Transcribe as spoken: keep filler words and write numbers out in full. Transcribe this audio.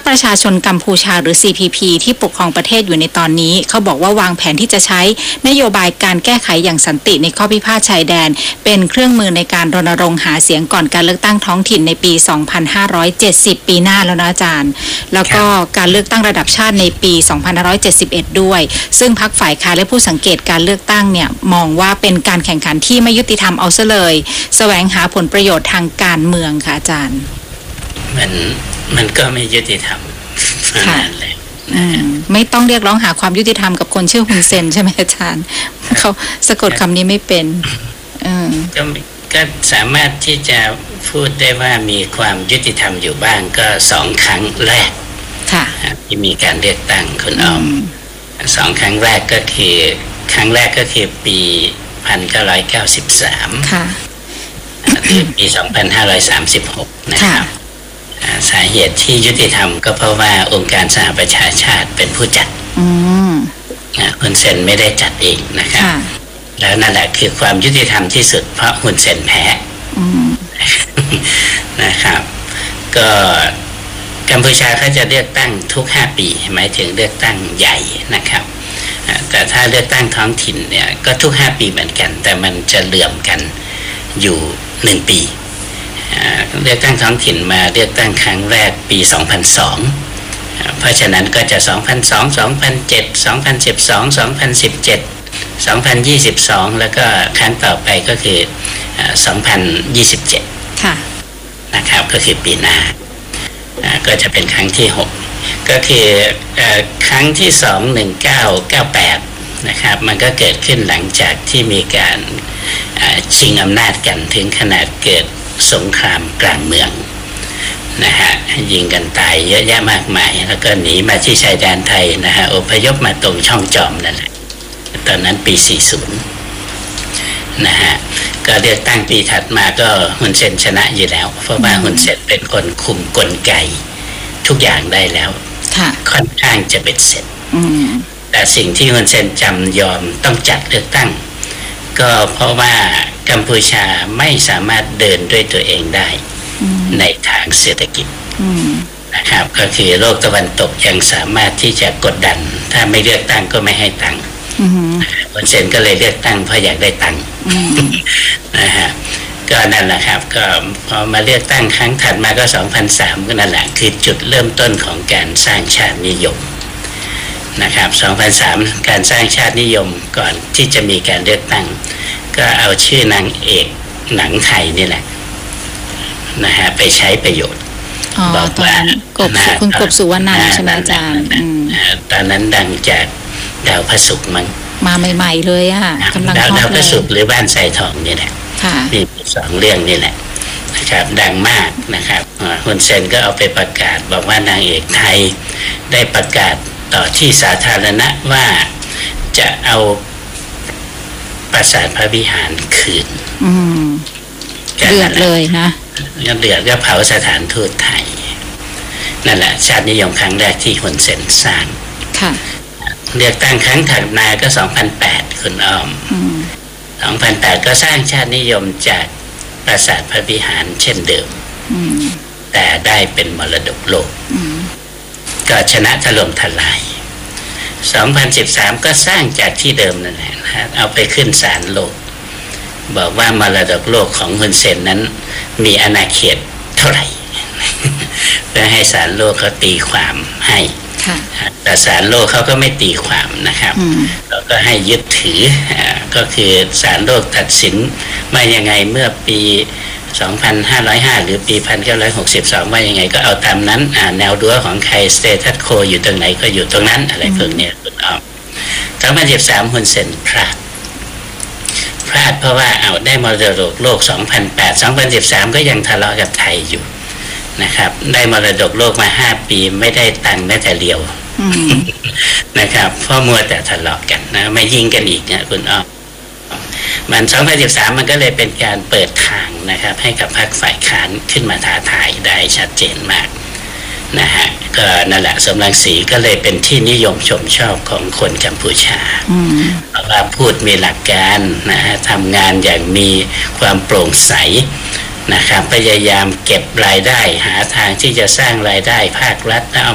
ประชาชนกัมพูชาหรือ ซี พี พี ที่ปกครองประเทศอยู่ในตอนนี้เขาบอกว่าวางแผนที่จะใช้นโยบายการแก้ไขอย่างสันติในข้อพิพาทชายแดนเป็นเครื่องมือในการรณรงค์หาเสียงก่อนการเลือกตั้งท้องถิ่นในปี สองพันห้าร้อยเจ็ดสิบ ปีหน้าแล้วนะอาจารย์แล้วก็การเลือกตั้งระดับชาติในปี สองพันห้าร้อยเจ็ดสิบเอ็ด ด้วยซึ่งพรรคฝ่ายค้านและผู้สังเกตการเลือกตั้งเนี่ยมองว่าเป็นการแข่งขันที่ไม่ยุติธรรมเอาซะเลยแสวงหาผลประโยชน์ทางการเมืองค่ะอาจารย์มันมันก็ไม่ยุติธรรมขนาดเลยไม่ต้องเรียกร้องหาความยุติธรรมกับคนชื่อฮุนเซนใช่ไหมอาจารย์เขาสะกดคำนี้ไม่เป็นก็ก็สามารถที่จะพูดได้ว่ามีความยุติธรรมอยู่บ้างก็สองครั้งแรกที่มีการเลือกตั้งคุณอ้อมสองครั้งแรกก็คือครั้งแรกก็คือปีพันเก้าร้อยเก้าสิบสามคือปีสองพันห้าร้อยสามสิบหกนะครับสาเหตุที่ยุติธรรมก็เพราะว่าองค์การสหประชาชาติเป็นผู้จัดฮุนเซนไม่ได้จัดเองนะครับแล้วนั่นแหละคือความยุติธรรมที่สุดเพราะฮุนเซนแพ้นะครับก็กัมพูชาเขาจะเลือกตั้งทุกห้าปีหมายถึงเลือกตั้งใหญ่นะครับแต่ถ้าเลือกตั้งท้องถิ่นเนี่ยก็ทุกห้าปีเหมือนกันแต่มันจะเหลื่อมกันอยู่หนึ่งปีเลือกตั้งท้องถิ่นมาเลือกตั้งครั้งแรกปีสองพันสองเพราะฉะนั้นก็จะสองพันสอง สองพันเจ็ด สองพันสิบสอง สองพันสิบเจ็ด สองพันยี่สิบสองแล้วก็ครั้งต่อไปก็คือสองพันยี่สิบเจ็ดค่ะนะครับก็คือปีหน้าก็จะเป็นครั้งที่หกก็คือครั้งที่สองหนึ่งเก้าเก้าแปดนะครับมันก็เกิดขึ้นหลังจากที่มีการชิงอำนาจกันถึงขนาดเกิดสงครามกลางเมืองนะฮะยิงกันตายเยอะแยะมากมายแล้วก็หนีมาที่ชายแดนไทยนะฮะอพยพมาตรงช่องจอมนั่นแหละตอนนั้นปีสี่สิบนะฮะก็เลือกตั้งปีถัดมาก็ฮุนเซนชนะอยู่แล้วเพราะว่าฮุนเซนเป็นคนคุมกลไกทุกอย่างได้แล้วค่อนข้างจะเป็นเสร็จแต่สิ่งที่ฮุนเซนจำยอมต้องจัดเลือกตั้งก็เพราะว่ากัมพูชาไม่สามารถเดินด้วยตัวเองได้ในทางเศรษฐกิจนะครับก็คือโลกตะวันตกยังสามารถที่จะกดดันถ้าไม่เลือกตั้งก็ไม่ให้ตังค์ฮุนเซนก็เลยเลือกตั้งเพราะอยากได้ตังค์นะฮะก็นั่นแหละครับก็พอมาเลือกตั้งครั้งถัดมาก็สองพันสามก็นั่นแหละคือจุดเริ่มต้นของการสร้างชาตินิยมนะครับสองพันสามการสร้างชาตินิยมก่อนที่จะมีการเลือกตั้งก็เอาชื่อนางเอกหนังไทยนี่แหละนะฮะไปใช้ประโยชน์บอกว่าคุณกบสุวรรณันท์ใช่ไหมอาจารย์ตอนนั้นดังจากดาวพระศุกร์มั้งมาใหม่ๆเลยอ่ะกำลังฮอตเลยดาวพระศุกร์หรือบ้านทรายทองนี่แหละมีสองเรื่องนี่แหละนะครับดังมากนะครับฮุนเซนก็เอาไปประกาศบอกว่านางเอกไทยได้ประกาศต่อที่สาธารณะว่าจะเอาปราสาทพระวิหารคืนเดือดเลยนะเดือดก็เผาสถานทูตไทยนั่นแหละชาตินิยมครั้งแรกที่ฮุนเซนสร้างเลือกตั้งครั้งถัดมาก็สองพันแปดคุณอ้อมสองพันแปดก็สร้างชาตินิยมจากปราสาทพระวิหารเช่นเดิมแต่ได้เป็นมรดกโลกก็ชนะถล่มทลายสองพันสิบสามก็สร้างจากที่เดิมนั่นแหละเอาไปขึ้นศาลโลกบอกว่ามรดกโลกของฮุนเซนนั้นมีอาณาเขตเท่าไหร่เพื่อให้ศาลโลกเขาตีความให้แต่ศาลโลกเขาก็ไม่ตีความนะครับเราก็ให้ยึดถือก็คือศาลโลกตัดสินว่ายังไงเมื่อปีสองพันห้าร้อยห้าหรือปีหนึ่งพันเก้าร้อยหกสิบสองว่ายังไงก็เอาตามนั้นแนวรั้วของใครสเตตัสโคอยู่ตรงไหนก็อยู่ตรงนั้นอะไรพวกนี้คุณอ้อมสองพันสิบสามฮุนเซนพลาดพลาดเพราะว่าเอาได้มรดกโลกสองพันแปด สองพันสิบสามก็ยังทะเลาะกับไทยอยู่นะครับได้มรดกโลกมาห้าปีไม่ได้ตังค์แม้แต่เดียวนะครับเพราะมัวแต่ทะเลาะกันนะไม่ยิงกันอีกนะคุณอ้อมมันสองพันสิบสามมันก็เลยเป็นการเปิดทางนะครับให้กับพรรคฝ่ายค้านขึ้นมาท้าทายได้ชัดเจนมากนะฮะก็นั่นแหละสมรังสีก็เลยเป็นที่นิยมชมชอบของคนกัมพูชาเพราะว่าพูดมีหลักการนะฮะทำงานอย่างมีความโปร่งใสนะครับพยายามเก็บรายได้หาทางที่จะสร้างรายได้ภาครัฐแล้วเอา